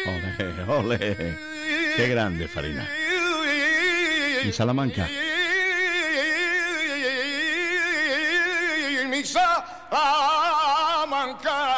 Ole, ole. Qué grande, Farina. En Salamanca. Mi Salamanca.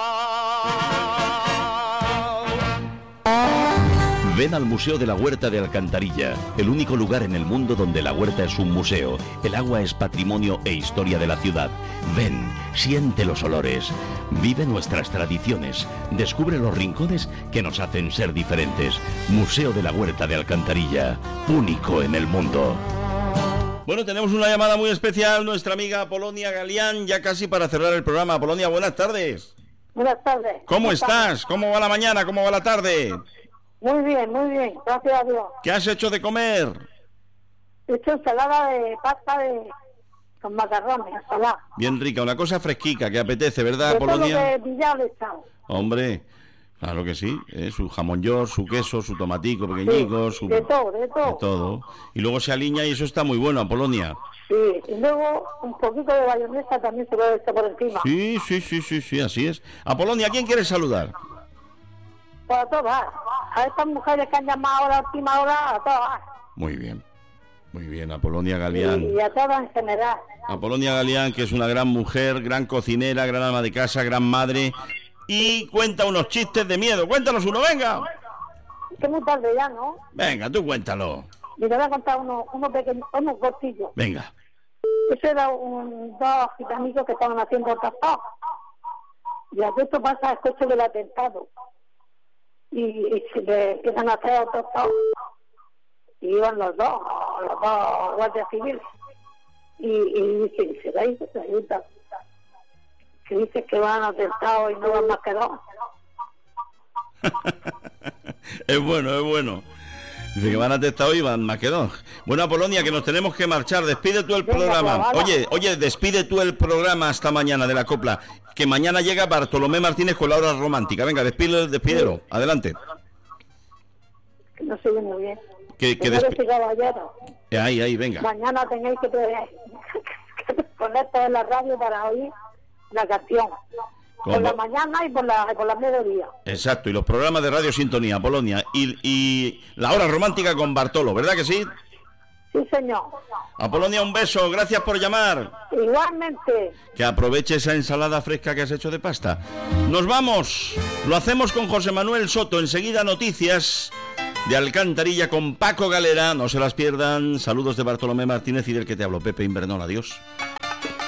Ven al Museo de la Huerta de Alcantarilla, el único lugar en el mundo donde la huerta es un museo. El agua es patrimonio e historia de la ciudad. Ven, siente los olores, vive nuestras tradiciones, descubre los rincones que nos hacen ser diferentes. Museo de la Huerta de Alcantarilla, único en el mundo. Bueno, tenemos una llamada muy especial, nuestra amiga Apolonia Galián, ya casi para cerrar el programa. Apolonia, buenas tardes. Buenas tardes. ¿Cómo estás? ¿Cómo va la mañana? ¿Cómo va la tarde? Muy bien, gracias a Dios. ¿Qué has hecho de comer? He hecho ensalada de pasta con macarrones, ensalada. Bien rica, una cosa fresquica que apetece, ¿verdad, De Apolonia? todo lo que pillado le he echado. Hombre, claro que sí, su jamón york, su queso, su tomatico pequeñico, Sí, de todo. de todo. Y luego se aliña y eso está muy bueno, Apolonia. Sí, y luego un poquito de bayonesa también se puede echar por encima. Sí, así es. Apolonia, ¿a quién quieres saludar? Para todas. A estas mujeres que han llamado ahora a última hora, a todas. Muy bien, Apolonia Galián. Y a todas en general. Apolonia Galián, que es una gran mujer, gran cocinera, gran ama de casa, gran madre, y cuenta unos chistes de miedo. Cuéntanos uno, venga. Es que muy tarde ya, ¿no? Venga, tú cuéntalo. Y te voy a contar uno pequeño, uno cortillo. Venga. Eso era dos gitanitos que estaban haciendo tapados. Y a esto pasa el coche del atentado. Y se le empiezan a hacer autostop. Y iban los dos guardias civiles. Y dice, se veis, que dice que van atentados y no van más que dos. Es bueno. Dice que van atestados y van más que dos. Bueno, Apolonia, que nos tenemos que marchar. Despide tú el programa. Oye, despide tú el programa hasta mañana de la copla. Que mañana llega Bartolomé Martínez con la hora romántica. Venga, despídelo. Adelante. Que no se oye muy bien. Caballero. Ahí, venga. Mañana tenéis que poner todo en la radio para oír la canción. Por la mañana y por la mediodía. Exacto, y los programas de Radio Sintonía, Apolonia. Y la hora romántica con Bartolo, ¿verdad que sí? Sí, señor. Apolonia, un beso, gracias por llamar. Igualmente. Que aproveche esa ensalada fresca que has hecho de pasta. Nos vamos, lo hacemos con José Manuel Soto. Enseguida noticias de Alcantarilla con Paco Galera. No se las pierdan. Saludos de Bartolomé Martínez y del que te hablo, Pepe Invernol. Adiós.